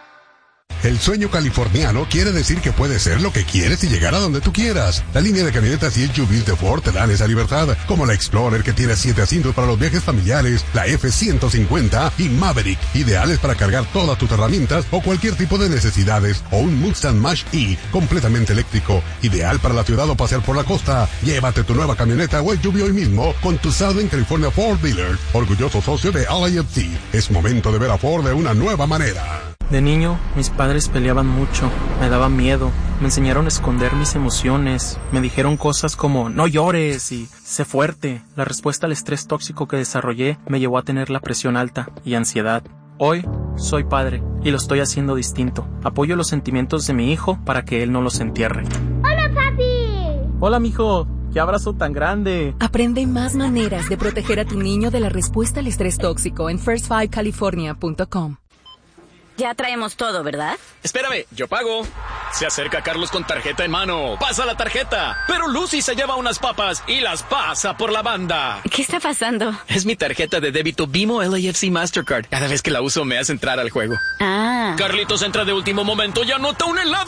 El sueño californiano quiere decir que puedes ser lo que quieres y llegar a donde tú quieras. La línea de camionetas y S U Vs de Ford te dan esa libertad, como la Explorer que tiene siete asientos para los viajes familiares, la F ciento cincuenta y Maverick, ideales para cargar todas tus herramientas o cualquier tipo de necesidades, o un Mustang Mach-E completamente eléctrico, ideal para la ciudad o pasear por la costa. Llévate tu nueva camioneta o S U V hoy mismo con tu Southern California Ford Dealer, orgulloso socio de L A F C. Es momento de ver a Ford de una nueva manera. De niño, mis padres peleaban mucho, me daba miedo, me enseñaron a esconder mis emociones, me dijeron cosas como no llores y sé fuerte. La respuesta al estrés tóxico que desarrollé me llevó a tener la presión alta y ansiedad. Hoy soy padre y lo estoy haciendo distinto. Apoyo los sentimientos de mi hijo para que él no los entierre. ¡Hola, papi! Hola, mijo. ¡Qué abrazo tan grande! Aprende más maneras de proteger a tu niño de la respuesta al estrés tóxico en first five california punto com. Ya traemos todo, ¿verdad? Espérame, yo pago. Se acerca Carlos con tarjeta en mano. Pasa la tarjeta. Pero Lucy se lleva unas papas y las pasa por la banda. ¿Qué está pasando? Es mi tarjeta de débito BMO L A F C Mastercard. Cada vez que la uso me hace entrar al juego. Ah. Carlitos entra de último momento y anota un helado.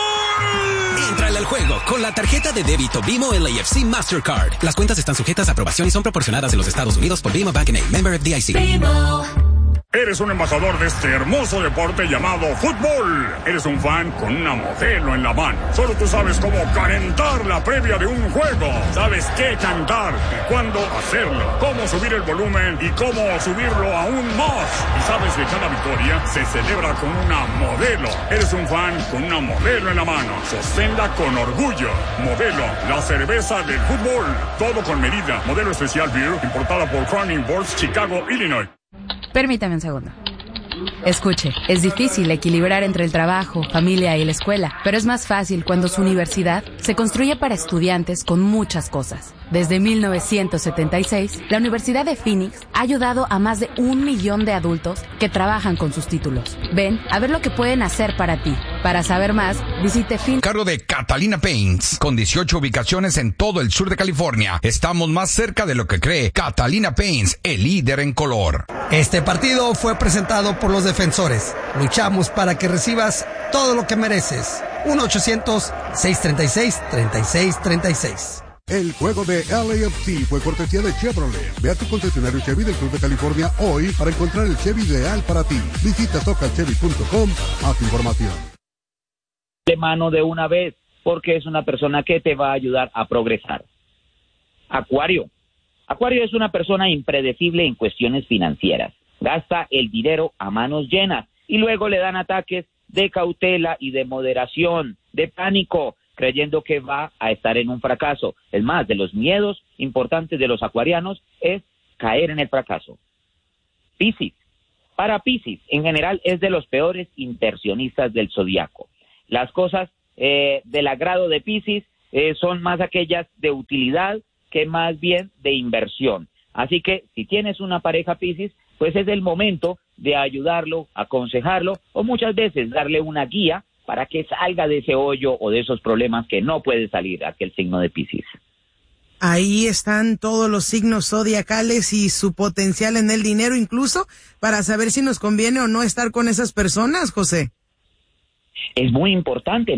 ¡Gol! Éntrale al juego con la tarjeta de débito BMO L A F C Mastercard. Las cuentas están sujetas a aprobación y son proporcionadas en los Estados Unidos por B M O Bank N A, member F D I C. BMO. Eres un embajador de este hermoso deporte llamado fútbol. Eres un fan con una modelo en la mano. Solo tú sabes cómo calentar la previa de un juego. Sabes qué cantar y cuándo hacerlo. Cómo subir el volumen y cómo subirlo aún más. Y sabes que cada victoria se celebra con una modelo. Eres un fan con una modelo en la mano. Sosténla con orgullo. Modelo, la cerveza del fútbol. Todo con medida. Modelo especial beer importada por Crown Imports, Chicago, Illinois. Permítame un segundo. Escuche, es difícil equilibrar entre el trabajo, familia y la escuela, pero es más fácil cuando su universidad se construye para estudiantes con muchas cosas. Desde mil novecientos setenta y seis, la Universidad de Phoenix ha ayudado a más de un millón de adultos que trabajan con sus títulos. Ven a ver lo que pueden hacer para ti. Para saber más, visite Phoenix. Cargo de Catalina Paints, con dieciocho ubicaciones en todo el sur de California. Estamos más cerca de lo que cree. Catalina Paints, el líder en color. Este partido fue presentado por los defensores. Luchamos para que recibas todo lo que mereces. uno ochocientos, seiscientos treinta y seis, treinta y seis treinta y seis. El juego de L A F C fue cortesía de Chevrolet. Ve a tu concesionario Chevy del sur de California hoy para encontrar el Chevy ideal para ti. Visita socal chevy punto com. Haz información. De mano de una vez, porque es una persona que te va a ayudar a progresar. Acuario, Acuario es una persona impredecible en cuestiones financieras. Gasta el dinero a manos llenas y luego le dan ataques de cautela y de moderación, de pánico, creyendo que va a estar en un fracaso. Es más, de los miedos importantes de los acuarianos es caer en el fracaso. Piscis. Para Piscis, en general, es de los peores inversionistas del zodiaco. Las cosas eh, del agrado de Piscis eh, son más aquellas de utilidad que más bien de inversión. Así que si tienes una pareja Piscis, pues es el momento de ayudarlo, aconsejarlo o muchas veces darle una guía para que salga de ese hoyo o de esos problemas que no puede salir aquel signo de Piscis. Ahí están todos los signos zodiacales y su potencial en el dinero, incluso para saber si nos conviene o no estar con esas personas, José. Es muy importante, ¿no?